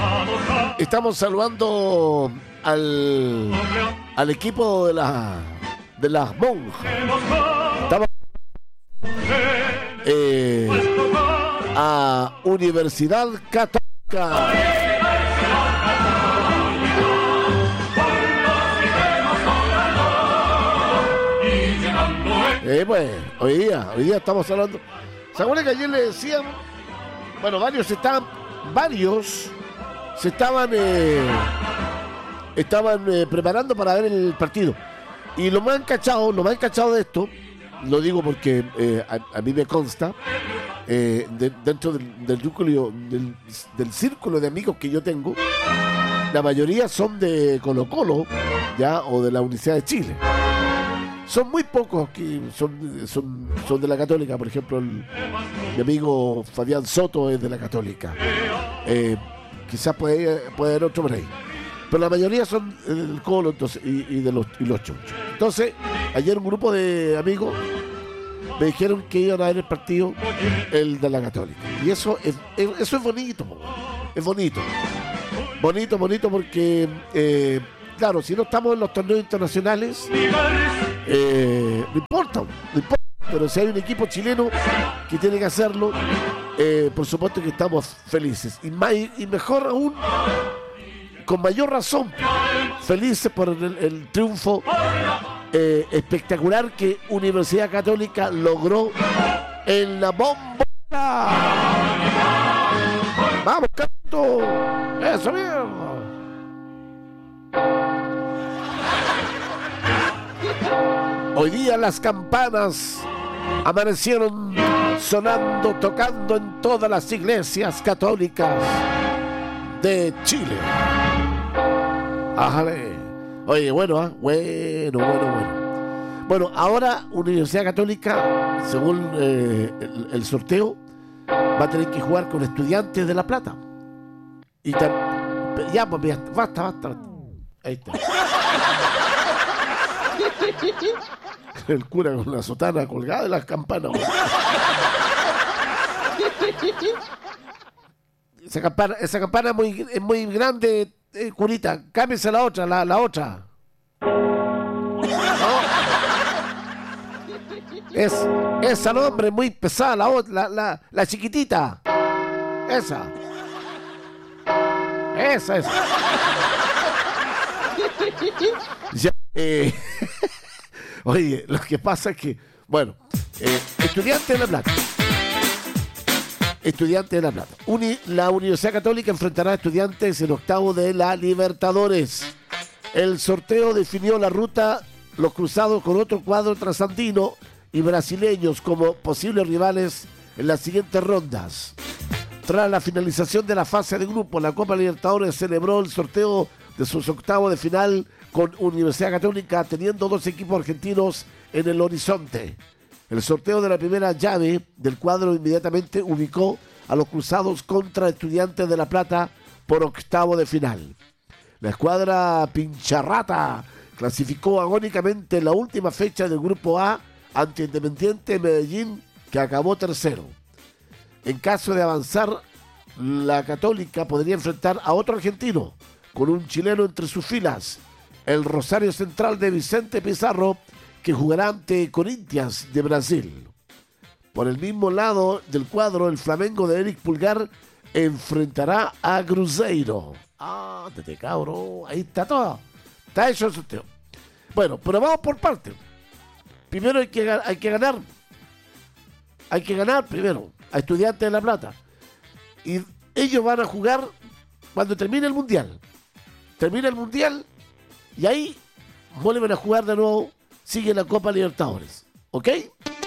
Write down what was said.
Estamos saludando al equipo de las monjas. Estamos a Universidad Católica. Pues, hoy día estamos hablando. ¿Se acuerdan que ayer le decían? Bueno, varios se estaban preparando para ver el partido. Y lo más encachado de esto, lo digo porque a mí me consta, dentro del núcleo, del círculo de amigos que yo tengo, la mayoría son de Colo-Colo, ya, o de la Universidad de Chile. Son muy pocos que son de la Católica. Por ejemplo, mi amigo Fabián Soto es de la Católica. Quizás puede haber otro por ahí. Pero la mayoría son del Colo, entonces, y los Chunchos. Entonces, ayer un grupo de amigos me dijeron que iban a ver el partido, el de la Católica. Y eso es bonito. Es bonito. Bonito porque, claro, si no estamos en los torneos internacionales, no importa, pero si hay un equipo chileno que tiene que hacerlo, por supuesto que estamos felices. Y mejor aún, con mayor razón, felices por el triunfo espectacular que Universidad Católica logró en la Bombonera. ¡Vamos, Canto! ¡Eso mismo! Hoy día las campanas amanecieron sonando, tocando en todas las iglesias católicas de Chile. Ájale. Oye, bueno. Bueno, ahora Universidad Católica, según el sorteo, va a tener que jugar con Estudiantes de La Plata. Y ya, pues, basta. Ahí está. El cura con la sotana colgada de las campanas. Esa campana es muy grande, curita. Cámbiese la otra, la otra. ¿No? Esa, no, hombre, muy pesada, la chiquitita. Esa. Ya, oye, lo que pasa es que, bueno, Estudiantes de La Plata. La Universidad Católica enfrentará a Estudiantes en octavo de la Libertadores. El sorteo definió la ruta, los cruzados con otro cuadro trasandino y brasileños como posibles rivales en las siguientes rondas. Tras la finalización de la fase de grupo, la Copa Libertadores celebró el sorteo de sus octavos de final con Universidad Católica teniendo dos equipos argentinos en el horizonte. El sorteo de la primera llave del cuadro inmediatamente ubicó a los cruzados contra Estudiantes de La Plata por octavo de final. La escuadra Pincharrata clasificó agónicamente en la última fecha del Grupo A ante Independiente Medellín, que acabó tercero. En caso de avanzar, la Católica podría enfrentar a otro argentino, con un chileno entre sus filas, el Rosario Central de Vicente Pizarro, que jugará ante Corinthians de Brasil. Por el mismo lado del cuadro, el Flamengo de Eric Pulgar enfrentará a Cruzeiro. Tete cabro, ahí está todo. Está hecho el sorteo. Bueno, pero vamos por partes. Primero hay que ganar. Hay que ganar primero a Estudiantes de La Plata. Y ellos van a jugar cuando termine el Mundial. Termina el Mundial y ahí vuelven a jugar de nuevo. Sigue la Copa Libertadores. ¿Ok?